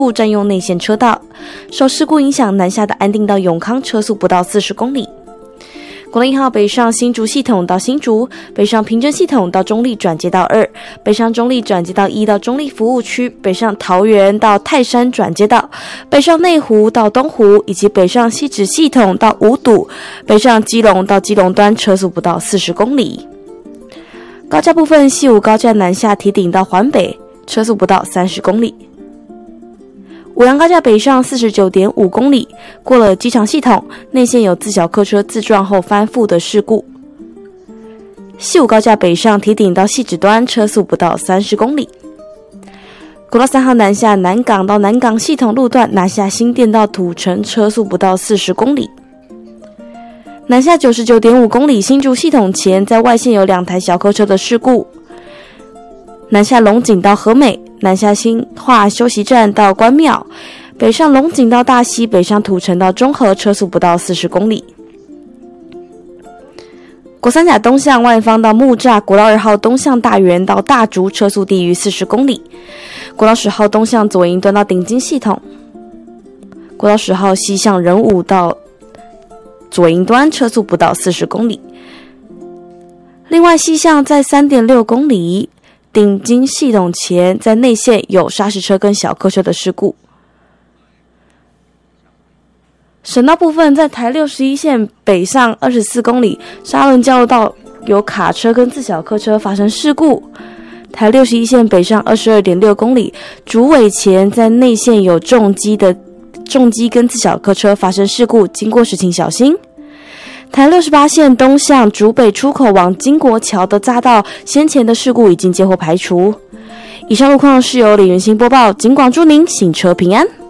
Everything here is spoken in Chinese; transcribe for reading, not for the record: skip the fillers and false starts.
占用内线车道。受事故影响，南下的安定到永康车速不到40公里。国内1号北上新竹系统到新竹，北上平镇系统到中立转接到2，北上中立转接到1到中立服务区，北上桃园到泰山转接道，北上内湖到东湖，以及北上汐止系统到五堵，北上基隆到基隆端车速不到40公里。高架部分，西武高架南下堤顶到环北，车速不到30公里。五杨高架北上 49.5 公里，过了机场系统，内线有自小客车自撞后翻覆的事故。西武高架北上堤顶到汐止端，车速不到30公里。国道3号南下南港到南港系统路段，南下新店到土城，车速不到40公里。南下 99.5 公里新竹系统前，在外线有2台小客车的事故。南下龙井到和美，南下新化休息站到关庙，北上龙井到大溪，北上土城到中和，车速不到40公里。国三甲东向万方到木栅，国道2号东向大园到大竹，车速低于40公里。国道10号东向左营端到顶金系统，国道10号西向仁武到左营端，车速不到40公里。另外西向在 3.6 公里，顶金系统前在内线有砂石车跟小客车的事故。省道部分，在台61线北上24公里，沙仑交流道有卡车跟自小客车发生事故。台61线北上 22.6 公里，竹尾前在内线有重机跟自小客车发生事故，经过时请小心。台68线东向竹北出口往金国桥的匝道，先前的事故已经接获排除。以上路况是由李元兴播报，警广祝您行车平安。